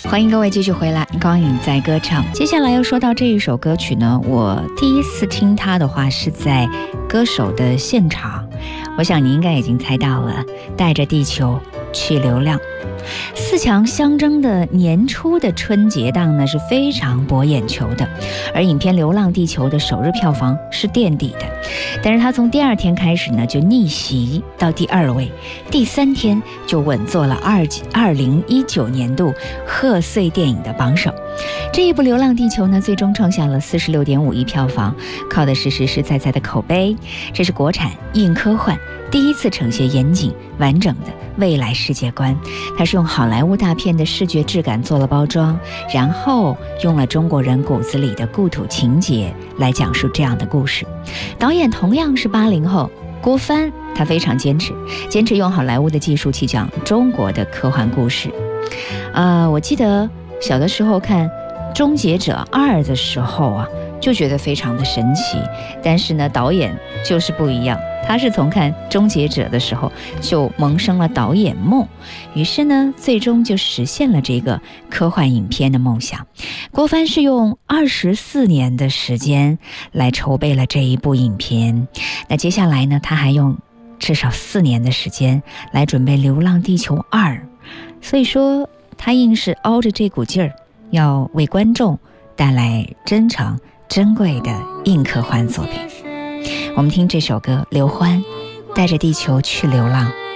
欢迎各位继续回来，光影在歌唱。接下来要说到这一首歌曲呢，我第一次听它的话是在歌手的现场，我想你应该已经猜到了，带着地球去流浪。四强相争的年初的春节档呢是非常博眼球的，而影片《流浪地球》的首日票房是垫底的，但是它从第二天开始呢就逆袭到第2位，第3天就稳坐了2019年度贺岁电影的榜首。这一部《流浪地球》呢最终创下了46.5亿票房，靠的是实实在在的口碑。这是国产硬科幻第一次呈现严谨完整的未来世界观，它是用好莱坞大片的视觉质感做了包装，然后用了中国人骨子里的故土情节来讲述这样的故事。导演同样是80后郭帆，他非常坚持用好莱坞的技术去讲中国的科幻故事。我记得小的时候看《终结者2》的时候啊，就觉得非常的神奇，但是呢导演就是不一样，他是从看《终结者》的时候就萌生了导演梦，于是呢最终就实现了这个科幻影片的梦想。郭帆是用24年的时间来筹备了这一部影片，那接下来呢他还用至少4年的时间来准备《流浪地球2》，所以说他硬是凹着这股劲儿，要为观众带来真诚珍贵的硬科幻作品。我们听这首歌，刘欢带着地球去流浪。